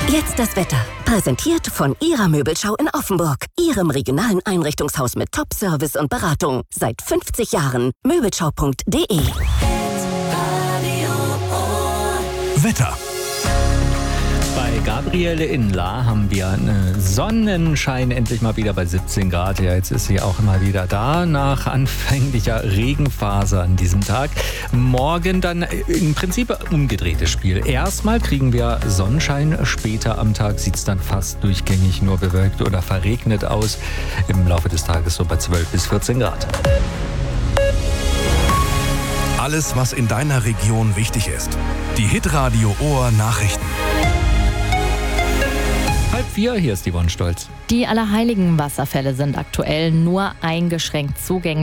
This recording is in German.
Jetzt das Wetter. Präsentiert von Ihrer Möbelschau in Offenburg. Ihrem regionalen Einrichtungshaus mit Top-Service und Beratung. Seit 50 Jahren. Möbelschau.de. Wetter. Bei Gabriele in La haben wir einen Sonnenschein endlich mal wieder bei 17 Grad. Ja, jetzt ist sie auch mal wieder da nach anfänglicher Regenphase an diesem Tag. Morgen dann im Prinzip umgedrehtes Spiel. Erstmal kriegen wir Sonnenschein, später am Tag sieht es dann fast durchgängig nur bewölkt oder verregnet aus. Im Laufe des Tages so bei 12 bis 14 Grad. Alles, was in deiner Region wichtig ist. Die Hitradio Ohr Nachrichten. 3:30, hier ist Yvonne Stolz. Die Allerheiligen Wasserfälle sind aktuell nur eingeschränkt zugänglich.